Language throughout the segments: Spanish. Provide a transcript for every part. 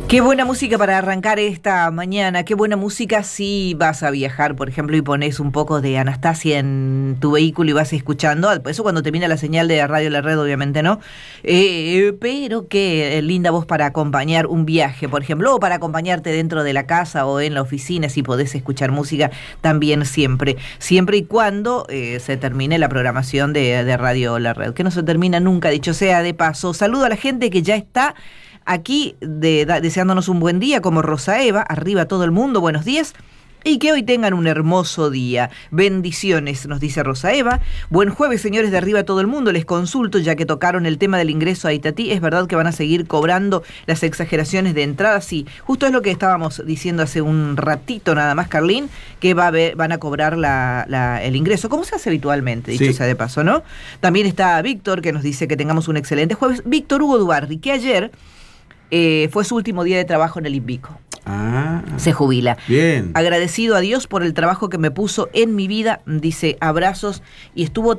Qué buena música para arrancar esta mañana, qué buena música si vas a viajar, por ejemplo, y pones un poco de Anastasia en tu vehículo y vas escuchando, eso cuando termina la señal de Radio La Red, obviamente, ¿no? Pero qué linda voz para acompañar un viaje, por ejemplo, o para acompañarte dentro de la casa o en la oficina, si podés escuchar música también siempre y cuando se termine la programación de Radio La Red, que no se termina nunca, dicho sea de paso. Saludo a la gente que ya está aquí deseándonos un buen día, como Rosa Eva, arriba todo el mundo, buenos días, y que hoy tengan un hermoso día. Bendiciones, nos dice Rosa Eva. Buen jueves, señores de arriba todo el mundo, les consulto, ya que tocaron el tema del ingreso a Itatí, ¿es verdad que van a seguir cobrando las exageraciones de entrada? Sí, justo es lo que estábamos diciendo hace un ratito nada más, Carlín, que van a cobrar el ingreso, como se hace habitualmente, dicho sea de paso, ¿no? También está Víctor, que nos dice que tengamos un excelente jueves. Víctor Hugo Dubarri, que ayer fue su último día de trabajo en el Invico. Se jubila. Bien. Agradecido a Dios por el trabajo que me puso en mi vida, dice, abrazos, y estuvo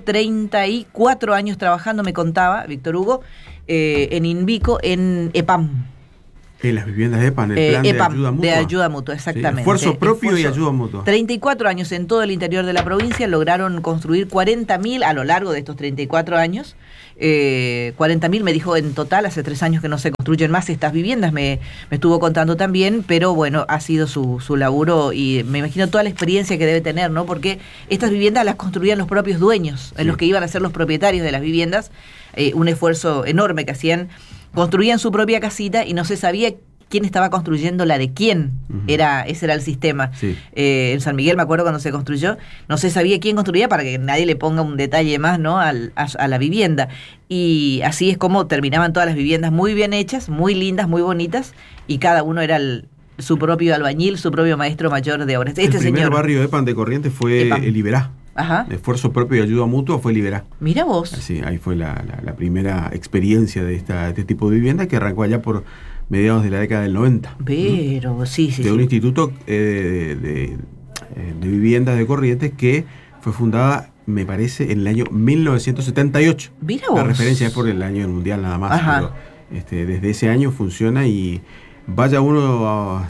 34 años trabajando, me contaba Víctor Hugo, en Invico, en EPAM. En las viviendas de EPAM, el plan EPAM, de ayuda mutua. De ayuda mutua, exactamente. Sí, esfuerzo propio y ayuda mutua. 34 años en todo el interior de la provincia, lograron construir 40.000 a lo largo de estos 34 años. 40.000 me dijo en total, hace 3 años que no se construyen más estas viviendas, me estuvo contando también, pero bueno, ha sido su laburo y me imagino toda la experiencia que debe tener, ¿no? Porque estas viviendas las construían los propios dueños, los que iban a ser los propietarios de las viviendas, un esfuerzo enorme que hacían, construían su propia casita y no se sabía quién estaba construyendo la de quién. Ese era el sistema. Sí. En San Miguel, me acuerdo cuando se construyó, no se sabía quién construía para que nadie le ponga un detalle más, ¿no? a la vivienda. Y así es como terminaban todas las viviendas muy bien hechas, muy lindas, muy bonitas, y cada uno era su propio albañil, su propio maestro mayor de obras. El primer barrio de EPAM de Corrientes fue el Liberá. Ajá. Esfuerzo propio y ayuda mutua fue Liberá. Mira vos. Sí, ahí fue la primera experiencia de este tipo de vivienda, que arrancó allá por mediados de la década del 90. Pero, sí. De un instituto de viviendas de Corrientes que fue fundada, me parece, en el año 1978. Mira vos. La referencia es por el año del mundial nada más. Ajá. Pero desde ese año funciona y vaya uno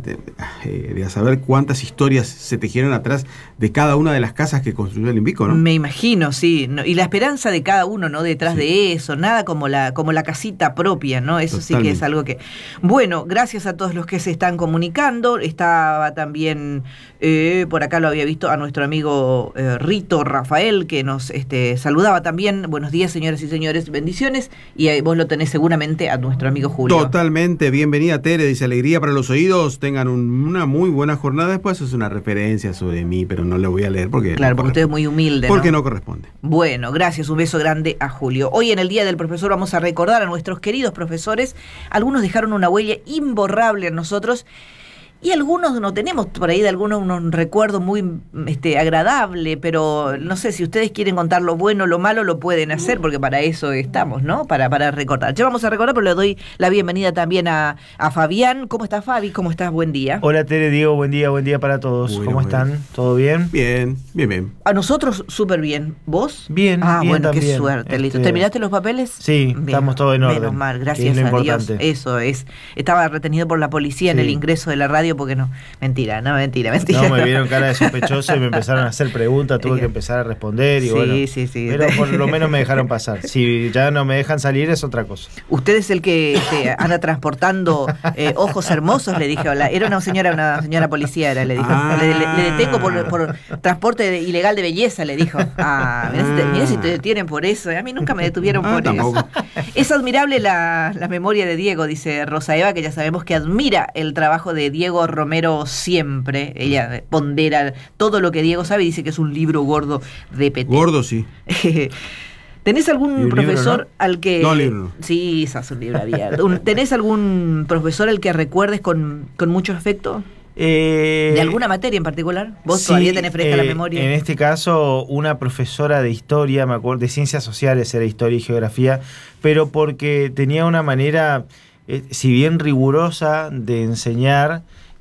de a saber cuántas historias se tejieron atrás de cada una de las casas que construyó el Invico, ¿no? Me imagino, sí. Y la esperanza de cada uno, ¿no? Detrás de eso, nada como la casita propia, ¿no? Eso Totalmente. Sí que es algo que... Bueno, gracias a todos los que se están comunicando. Estaba también, por acá lo había visto, a nuestro amigo Rito Rafael, que nos saludaba también. Buenos días, señoras y señores, bendiciones. Y vos lo tenés seguramente a nuestro amigo Julio. Totalmente, bienvenida Tere, dice alegría para los oídos, tengan una muy buena jornada. Después es una referencia sobre mí, pero no lo voy a leer porque... Claro, porque usted es muy humilde, porque no corresponde. Bueno, gracias, un beso grande a Julio. Hoy en el Día del Profesor vamos a recordar a nuestros queridos profesores. Algunos dejaron una huella imborrable en nosotros y algunos no tenemos por ahí de algunos un recuerdo muy agradable, pero no sé, si ustedes quieren contar lo bueno, lo malo, lo pueden hacer, porque para eso estamos, ¿no? Para recordar. Ya vamos a recordar, pero le doy la bienvenida también a Fabián. ¿Cómo estás, Fabi? ¿Cómo estás? Buen día. Hola, Tere, Diego, buen día para todos. ¿Cómo están? ¿Todo bien? Bien. A nosotros súper bien. ¿Vos? Bien, bien bueno, también. Qué suerte, listo. ¿Terminaste los papeles? Sí, bien. Estamos todos en orden. Menos mal, gracias a Dios. Eso es. Estaba retenido por la policía en el ingreso de la radio porque no. Mentira. No, me vieron cara de sospechoso y me empezaron a hacer preguntas, tuve que empezar a responder y sí. Pero por lo menos me dejaron pasar. Si ya no me dejan salir es otra cosa. Usted es el que anda transportando ojos hermosos, le dije. Era una señora policía, le dijo. Le detengo por transporte ilegal de belleza, le dijo. Mirá si te detienen por eso. A mí nunca me detuvieron por eso. Es admirable la memoria de Diego, dice Rosa Eva, que ya sabemos que admira el trabajo de Diego Romero siempre. Ella pondera todo lo que Diego sabe y dice que es un libro gordo de PT. Gordo, sí. ¿Tenés algún profesor libro, ¿no? al que... No, libro. Sí, sos un libro abierto. ¿Tenés algún profesor al que recuerdes con mucho afecto? ¿De alguna materia en particular? ¿Vos todavía tenés fresca la memoria? En este caso, una profesora de historia, me acuerdo, de ciencias sociales, era historia y geografía, pero porque tenía una manera, si bien rigurosa, de enseñar,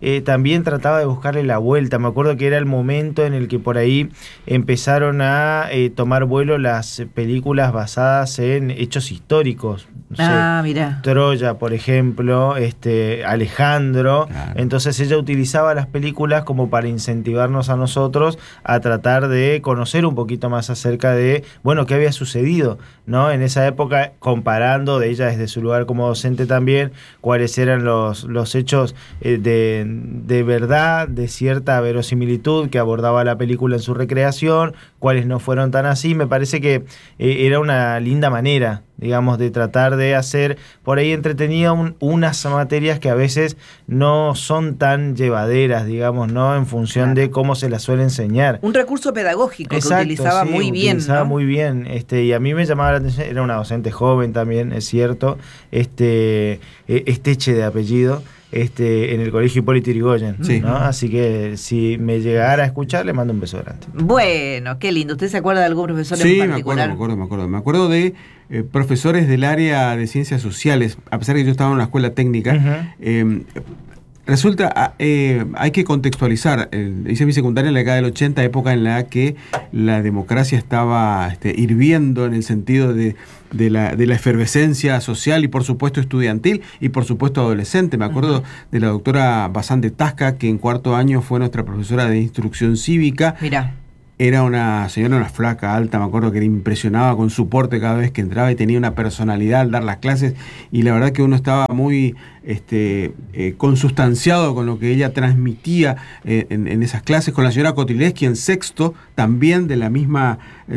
también trataba de buscarle la vuelta. Me acuerdo que era el momento en el que por ahí empezaron a tomar vuelo las películas basadas en hechos históricos. No sé, mira. Troya, por ejemplo, Alejandro. Claro. Entonces ella utilizaba las películas como para incentivarnos a nosotros a tratar de conocer un poquito más acerca de, bueno, qué había sucedido, ¿no? En esa época, comparando de ella desde su lugar como docente también, cuáles eran los hechos de verdad, de cierta verosimilitud que abordaba la película en su recreación, cuáles no fueron tan así. Me parece que era una linda manera, digamos, de tratar de hacer por ahí entretenida unas materias que a veces no son tan llevaderas, digamos, ¿no? En función de cómo se las suele enseñar. Un recurso pedagógico. Exacto, que utilizaba sí, muy bien, utilizaba ¿no? muy bien, y a mí me llamaba la atención, era una docente joven también, es cierto, Esteche de apellido, en el colegio Hipólito Yrigoyen, Sí. ¿no? Así que si me llegara a escuchar, le mando un beso grande. Bueno, qué lindo. ¿Usted se acuerda de algún profesor Sí, en particular? me acuerdo de profesores del área de ciencias sociales, a pesar de que yo estaba en una escuela técnica. Resulta, hay que contextualizar. Hice mi secundaria en la década del 80, época en la que la democracia estaba hirviendo en el sentido de la efervescencia social y por supuesto estudiantil y por supuesto adolescente. Me acuerdo de la doctora Bazán de Tasca, que en cuarto año fue nuestra profesora de instrucción cívica. Mirá. Era una señora, una flaca, alta, me acuerdo que era impresionaba con su porte cada vez que entraba y tenía una personalidad al dar las clases, y la verdad que uno estaba muy consustanciado con lo que ella transmitía en esas clases. Con la señora Kotilevsky en sexto, también de la misma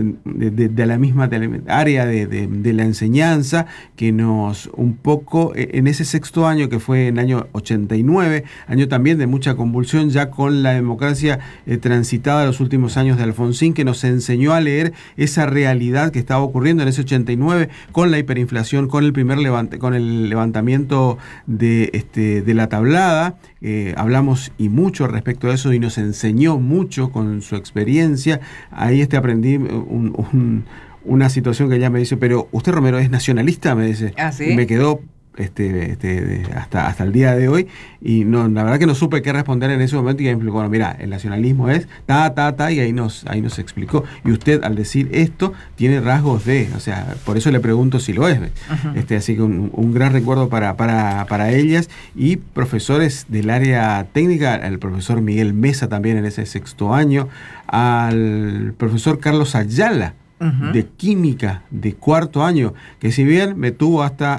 área de la enseñanza, que nos un poco, en ese sexto año, que fue en el año 89, año también de mucha convulsión, ya con la democracia transitada de los últimos años de Alfonsín, que nos enseñó a leer esa realidad que estaba ocurriendo en ese 89, con la hiperinflación, con el primer con el levantamiento de la tablada. Hablamos y mucho respecto a eso, y nos enseñó mucho con su experiencia. Ahí aprendí una situación que ella me dice: pero usted, Romero, es nacionalista, me dice. ¿Ah, sí? Y me quedó hasta el día de hoy, y no, la verdad que no supe qué responder en ese momento, y ella me explicó: bueno, mira, el nacionalismo es y ahí nos explicó, y usted al decir esto tiene rasgos o sea, por eso le pregunto si lo es. Así que un gran recuerdo para ellas, y profesores del área técnica, el profesor Miguel Mesa también en ese sexto año, al profesor Carlos Ayala, de química de cuarto año, que si bien me tuvo hasta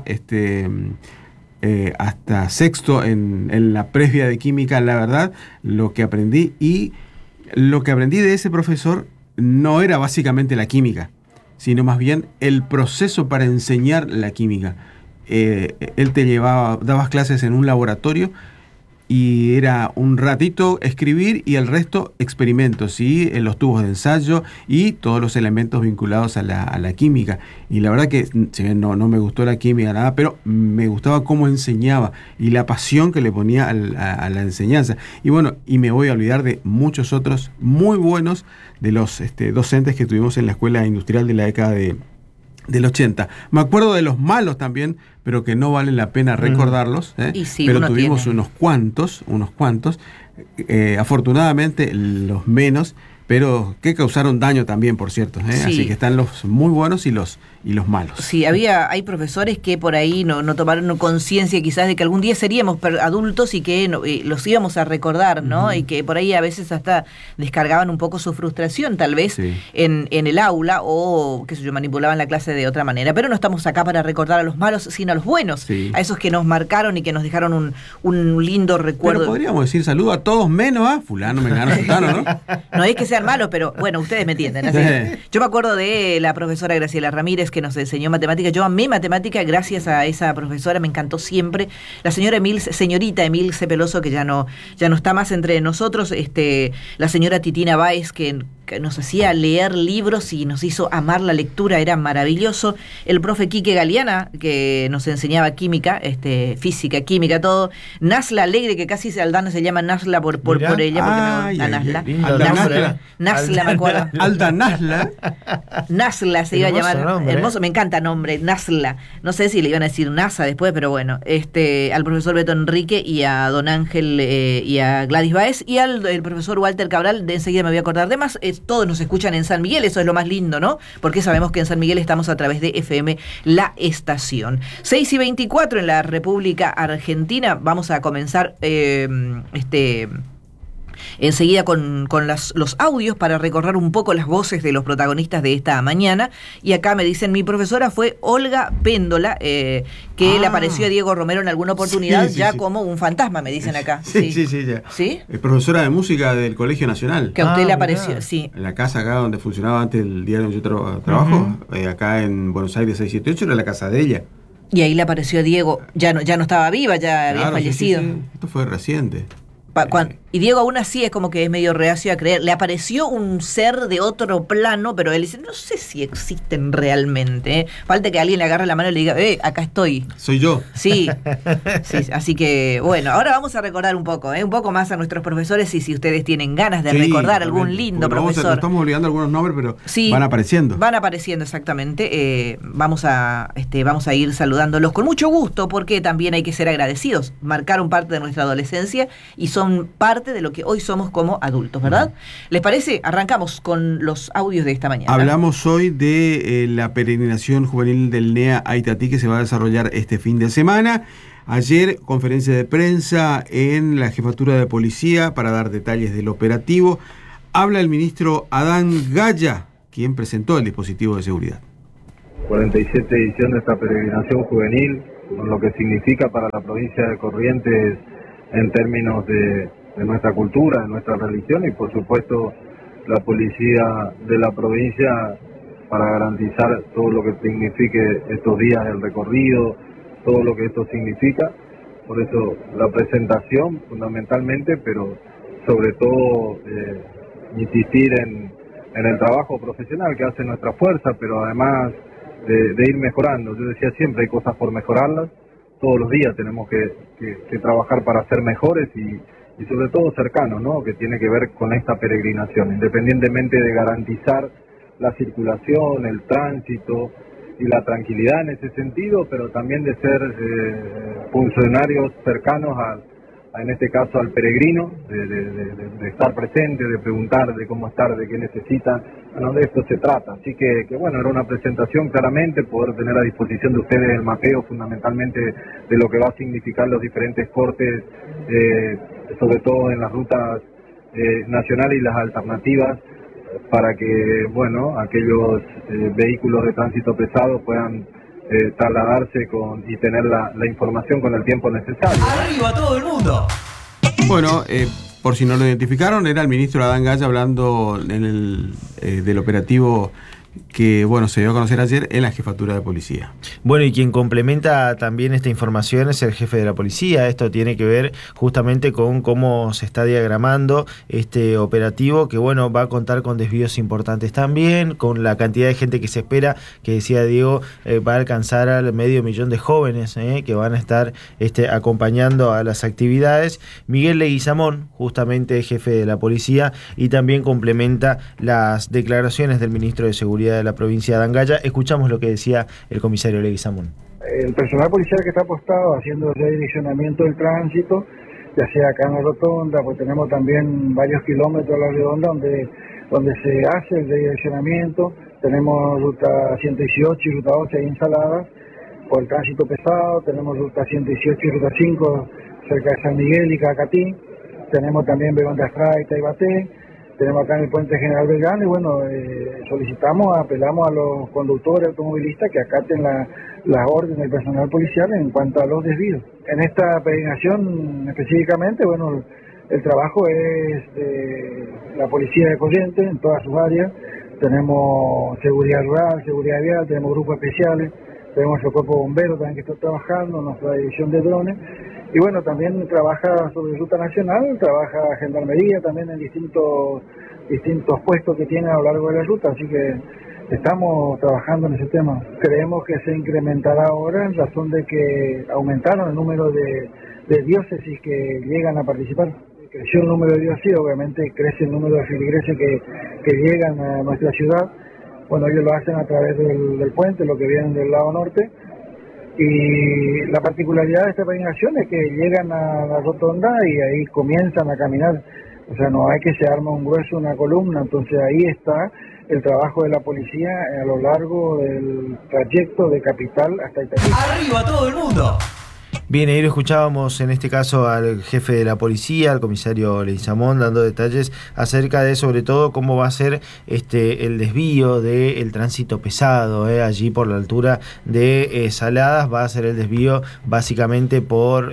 sexto en la previa de química, la verdad, lo que aprendí de ese profesor no era básicamente la química, sino más bien el proceso para enseñar la química. Él dabas clases en un laboratorio, y era un ratito escribir y el resto experimentos, ¿sí? En los tubos de ensayo y todos los elementos vinculados a la química. Y la verdad que, si bien no me gustó la química, nada, pero me gustaba cómo enseñaba y la pasión que le ponía a la enseñanza. Y bueno, y me voy a olvidar de muchos otros muy buenos de los docentes que tuvimos en la escuela industrial de la década del 80. Me acuerdo de los malos también, pero que no vale la pena recordarlos, Y sí, pero tuvimos tiene unos cuantos, afortunadamente los menos, pero que causaron daño también, por cierto, Sí. Así que están los muy buenos y los malos. Sí, hay profesores que por ahí no tomaron conciencia quizás de que algún día seríamos adultos y que los íbamos a recordar, ¿no? Y que por ahí a veces hasta descargaban un poco su frustración, tal vez, en el aula, o qué sé yo, manipulaban la clase de otra manera. Pero no estamos acá para recordar a los malos, sino a los buenos, a esos que nos marcaron y que nos dejaron un lindo recuerdo. Pero podríamos decir saludo a todos menos a fulano, mengano, sultano, ¿no? No es que sean malos, pero bueno, ustedes me entienden. Así. Yo me acuerdo de la profesora Graciela Ramírez, que nos enseñó matemática. Yo amé matemática gracias a esa profesora, me encantó siempre. La señorita Emilce Peloso, que ya no está más entre nosotros. La señora Titina Báez, que que nos hacía leer libros y nos hizo amar la lectura, era maravilloso. El profe Quique Galeana, que nos enseñaba química, física, química, todo. Nasla Alegre, que casi Aldana se llama Nasla por ella, porque me Nasla. Nasla, me acuerdo. Alda Nasla. Nasla se iba a llamar. Nombre. Hermoso, me encanta nombre, Nasla. No sé si le iban a decir NASA después, pero bueno. Al profesor Beto Enrique y a don Ángel y a Gladys Baez y el profesor Walter Cabral, de enseguida me voy a acordar de más. Todos nos escuchan en San Miguel, eso es lo más lindo, ¿no? Porque sabemos que en San Miguel estamos a través de FM La Estación. 6:24 en la República Argentina. Vamos a comenzar enseguida con los audios para recorrer un poco las voces de los protagonistas de esta mañana. Y acá me dicen, mi profesora fue Olga Péndola, que le apareció a Diego Romero en alguna oportunidad, sí, como un fantasma, me dicen acá. Sí, ya. ¿Sí? Profesora de música del Colegio Nacional. Que a usted le apareció, sí. En la casa acá donde funcionaba antes el diario donde yo trabajo, acá en Buenos Aires 678, era la casa de ella. Y ahí le apareció a Diego, ya no estaba viva, ya había fallecido. Sí. Esto fue reciente. Y Diego aún así es como que es medio reacio a creer. Le apareció un ser de otro plano, pero él dice, no sé si existen realmente. Falta que alguien le agarre la mano y le diga, acá estoy. Soy yo. Sí, así que bueno, ahora vamos a recordar un poco más a nuestros profesores y si ustedes tienen ganas de recordar algún lindo profesor. Estamos olvidando algunos nombres, pero van apareciendo. Van apareciendo, exactamente. Vamos a ir saludándolos con mucho gusto, porque también hay que ser agradecidos. Marcaron parte de nuestra adolescencia y son parte de lo que hoy somos como adultos, ¿verdad? ¿Les parece? Arrancamos con los audios de esta mañana. Hablamos hoy de la peregrinación juvenil del NEA a Itatí, que se va a desarrollar este fin de semana. Ayer, conferencia de prensa en la Jefatura de Policía para dar detalles del operativo. Habla el ministro Adán Gaya, quien presentó el dispositivo de seguridad. 47 edición de esta peregrinación juvenil, con lo que significa para la provincia de Corrientes en términos de nuestra cultura, de nuestra religión y por supuesto la policía de la provincia para garantizar todo lo que signifique estos días del recorrido, todo lo que esto significa. Por eso la presentación fundamentalmente, pero sobre todo insistir en el trabajo profesional que hace nuestra fuerza, pero además de ir mejorando. Yo decía siempre, hay cosas por mejorarlas. Todos los días tenemos que trabajar para ser mejores y sobre todo cercanos, ¿no? Que tiene que ver con esta peregrinación, independientemente de garantizar la circulación, el tránsito y la tranquilidad en ese sentido, pero también de ser funcionarios cercanos en este caso al peregrino, de estar presente, de preguntar de cómo estar, de qué necesita. Bueno, de esto se trata. Así que bueno, era una presentación claramente, poder tener a disposición de ustedes el mapeo fundamentalmente de lo que va a significar los diferentes cortes, sobre todo en las rutas nacionales y las alternativas, para que, bueno, aquellos vehículos de tránsito pesado puedan trasladarse y tener la información con el tiempo necesario. ¡Arriba todo el mundo! Bueno, por si no lo identificaron, era el ministro Adán Gaya hablando del operativo que, bueno, se dio a conocer ayer en la Jefatura de Policía. Bueno, y quien complementa también esta información es el jefe de la policía. Esto tiene que ver justamente con cómo se está diagramando este operativo, que, bueno, va a contar con desvíos importantes también, con la cantidad de gente que se espera, que decía Diego, va a alcanzar al 500.000 de jóvenes que van a estar acompañando a las actividades. Miguel Leguizamón, justamente jefe de la policía, y también complementa las declaraciones del ministro de Seguridad de la provincia de Adán Gaya. Escuchamos lo que decía el comisario Leguizamón. El personal policial que está apostado haciendo el redireccionamiento del tránsito, ya sea acá en la rotonda, pues tenemos también varios kilómetros a la redonda donde se hace el redireccionamiento. Tenemos ruta 118 y ruta 8 ahí instaladas por el tránsito pesado. Tenemos ruta 118 y ruta 5 cerca de San Miguel y Cacatí. Tenemos también Begón de Astrada y Taibaté. Tenemos acá en el Puente General Belgrano y bueno, apelamos a los conductores automovilistas que acaten las órdenes del personal policial en cuanto a los desvíos. En esta peregrinación específicamente, bueno, el trabajo es de la policía de Corrientes en todas sus áreas. Tenemos seguridad rural, seguridad vial, tenemos grupos especiales, tenemos nuestro cuerpo de bomberos también que está trabajando, nuestra división de drones. Y bueno, también trabaja sobre ruta nacional, trabaja Gendarmería también en distintos puestos que tiene a lo largo de la ruta, así que estamos trabajando en ese tema. Creemos que se incrementará ahora en razón de que aumentaron el número de diócesis que llegan a participar. Creció el número de diócesis, obviamente crece el número de feligreses que llegan a nuestra ciudad. Bueno, ellos lo hacen a través del puente, lo que vienen del lado norte. Y la particularidad de esta peregrinación es que llegan a la rotonda y ahí comienzan a caminar. O sea, no hay que se arma un grueso, una columna. Entonces ahí está el trabajo de la policía a lo largo del trayecto de Capital hasta Itatí. ¡Arriba todo el mundo! Bien, ahí lo escuchábamos en este caso al jefe de la policía, al comisario Leguizamón, dando detalles acerca de sobre todo cómo va a ser el desvío del tránsito pesado, allí por la altura de Saladas. Va a ser el desvío básicamente por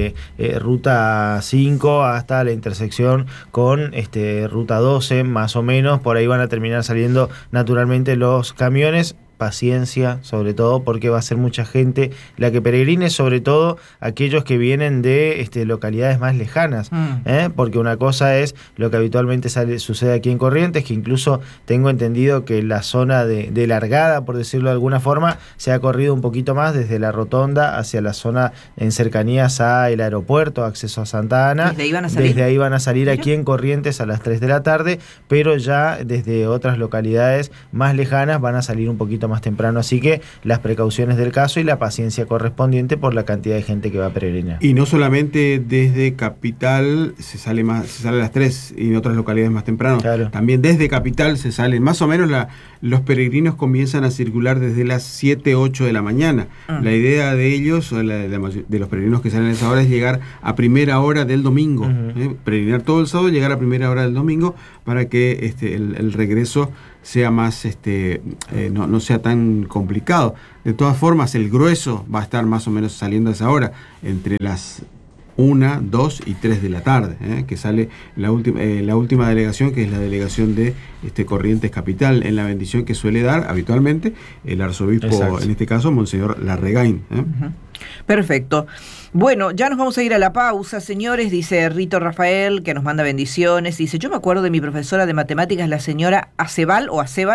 ruta 5 hasta la intersección con ruta 12 más o menos. Por ahí van a terminar saliendo naturalmente los camiones. Paciencia, sobre todo porque va a ser mucha gente la que peregrine, sobre todo aquellos que vienen de localidades más lejanas, porque una cosa es lo que habitualmente sucede aquí en Corrientes, que incluso tengo entendido que la zona de largada, por decirlo de alguna forma, se ha corrido un poquito más desde la rotonda hacia la zona en cercanías al aeropuerto, acceso a Santa Ana. Desde ahí van a salir aquí en Corrientes a las 3 de la tarde, pero ya desde otras localidades más lejanas van a salir un poquito más temprano, así que las precauciones del caso y la paciencia correspondiente por la cantidad de gente que va a peregrinar. Y no solamente desde Capital se sale a las 3 y en otras localidades más temprano, claro. También desde Capital se salen, más o menos los peregrinos comienzan a circular desde las 7, 8 de la mañana. La idea de ellos, de los peregrinos que salen a esa hora, es llegar a primera hora del domingo, peregrinar todo el sábado, llegar a primera hora del domingo para que el regreso sea más no sea tan complicado. De todas formas, el grueso va a estar más o menos saliendo a esa hora, entre las 1, 2 y 3 de la tarde, que sale la última delegación, que es la delegación de Corrientes Capital, en la bendición que suele dar habitualmente el arzobispo, exacto, en este caso, Monseñor Larregain. Perfecto. Bueno, ya nos vamos a ir a la pausa, señores. Dice Rito Rafael, que nos manda bendiciones. Dice, yo me acuerdo de mi profesora de matemáticas, la señora Acebal,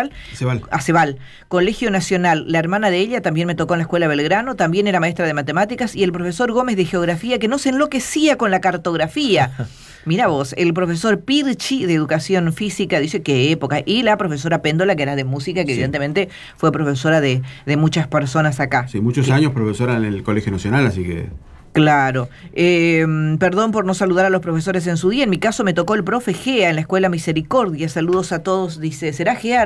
Colegio Nacional. La hermana de ella también me tocó en la escuela Belgrano, también era maestra de matemáticas. Y el profesor Gómez de geografía, que no se enloquecía con la cartografía. Mira vos, el profesor Pirchi de educación física, dice qué época. Y la profesora Péndola, que era de música, que evidentemente fue profesora de muchas personas acá. Sí, muchos años profesora en el Colegio Nacional, así que... Claro. Perdón por no saludar a los profesores en su día. En mi caso me tocó el profe Gea en la Escuela Misericordia. Saludos a todos. Dice, ¿será Gea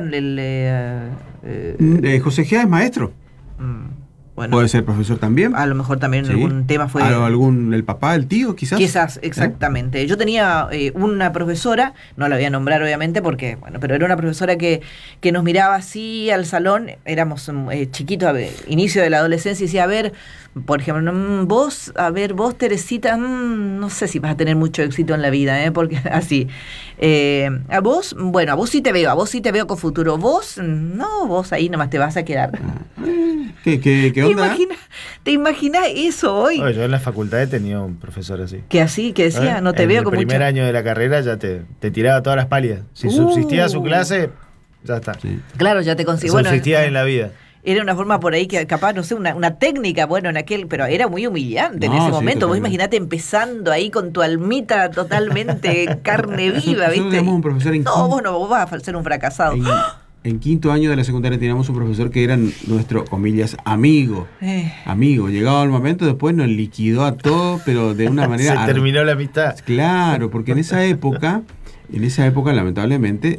José Gea es maestro. Bueno, puede ser profesor también. A lo mejor también en algún tema fue... el papá, el tío, quizás. Quizás, exactamente. Yo tenía una profesora, no la voy a nombrar obviamente porque, pero era una profesora que nos miraba así al salón, éramos chiquitos, inicio de la adolescencia, y decía, a ver, por ejemplo, vos Teresita, no sé si vas a tener mucho éxito en la vida, porque así. A vos sí te veo con futuro. Vos, no, vos ahí nomás te vas a quedar. ¿Qué onda? ¿Te imaginas eso hoy? Oye, yo en la facultad he tenido un profesor así. Que decía, no te veo como... En el primer año de la carrera ya te tiraba todas las pálidas. Si subsistía su clase, ya está. Sí. Claro, ya te consiguió. Subsistía en la vida. Era una forma por ahí que capaz, no sé, una técnica, pero era muy humillante en ese momento. Vos imaginate empezando ahí con tu almita totalmente carne viva, ¿viste? Teníamos un profesor vos vas a ser un fracasado. En quinto año de la secundaria teníamos un profesor que era nuestro, comillas, amigo. Llegaba el momento, después nos liquidó a todos, pero de una manera... Se terminó la amistad. Claro, porque en esa época lamentablemente,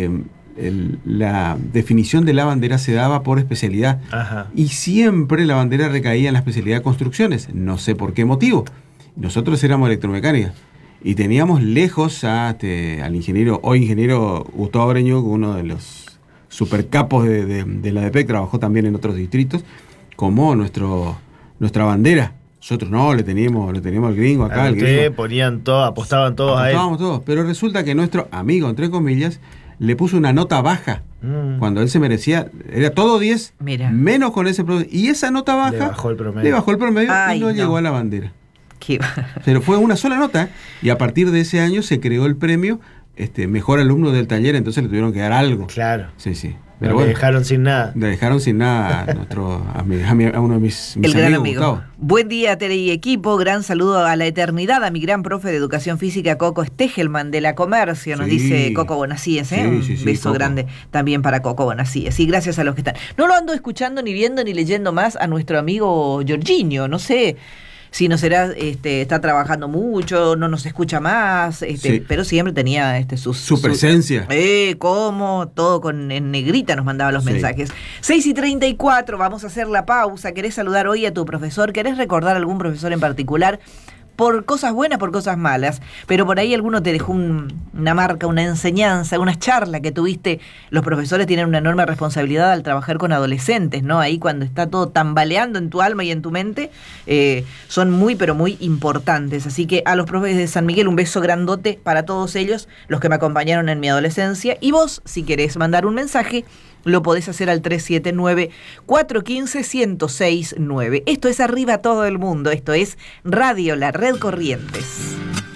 la definición de la bandera se daba por especialidad. Ajá. Y siempre la bandera recaía en la especialidad de construcciones. No sé por qué motivo. Nosotros éramos electromecánica. Y teníamos lejos al ingeniero Gustavo Breño, uno de los super capos de la DPEC, trabajó también en otros distritos, como nuestra bandera. Nosotros no, le teníamos el gringo acá. Apostaban todos a él. Apostábamos todos, pero resulta que nuestro amigo, entre comillas, le puso una nota baja cuando él se merecía, era todo 10, menos con ese promedio, y esa nota baja le bajó el promedio y no llegó a la bandera. Qué... Pero fue una sola nota, y a partir de ese año se creó el premio mejor alumno del taller, entonces le tuvieron que dar algo. Claro. Sí, sí. Pero bueno, dejaron sin nada. Le dejaron sin nada a uno de mis el gran amigos, amigo. Gustavo. Buen día, Tere y equipo. Gran saludo a la eternidad, a mi gran profe de educación física, Coco Stegelman, de la Comercio, nos dice Coco Bonasíes. Un beso Coco. Grande también para Coco Bonasíes. Y gracias a los que están. No lo ando escuchando, ni viendo, ni leyendo más a nuestro amigo Jorginho. No sé si no será, está trabajando mucho, no nos escucha más, pero siempre tenía su presencia. Cómo, todo en negrita nos mandaba los mensajes. 6:34, vamos a hacer la pausa. ¿Querés saludar hoy a tu profesor? ¿Querés recordar a algún profesor en particular? Por cosas buenas, por cosas malas, pero por ahí alguno te dejó una marca, una enseñanza, una charla que tuviste. Los profesores tienen una enorme responsabilidad al trabajar con adolescentes, ¿no? Ahí cuando está todo tambaleando en tu alma y en tu mente, son muy, pero muy importantes. Así que a los profes de San Miguel, un beso grandote para todos ellos, los que me acompañaron en mi adolescencia. Y vos, si querés mandar un mensaje, lo podés hacer al 379-415-1069. Esto es Arriba Todo el Mundo. Esto es Radio La Red Corrientes.